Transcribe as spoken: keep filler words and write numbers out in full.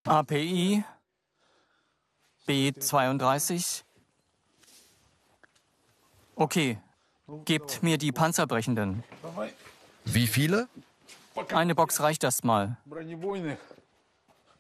A P I B zweiunddreißig. Okay, gebt mir die Panzerbrechenden. Wie viele? Eine Box reicht erstmal.